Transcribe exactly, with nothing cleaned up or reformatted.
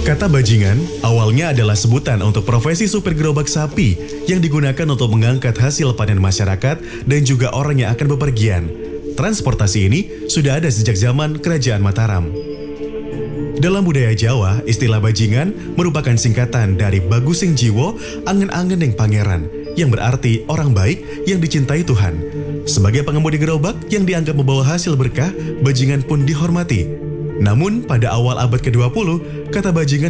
Kata bajingan awalnya adalah sebutan untuk profesi supir gerobak sapi yang digunakan untuk mengangkat hasil panen masyarakat dan juga orang yang akan bepergian. Transportasi ini sudah ada sejak zaman Kerajaan Mataram. Dalam budaya Jawa, istilah bajingan merupakan singkatan dari Bagusing Jiwo, angen-angen yang pangeran, yang berarti orang baik yang dicintai Tuhan. Sebagai pengemudi gerobak yang dianggap membawa hasil berkah, bajingan pun dihormati. Namun pada awal abad kedua puluh, kata bajingan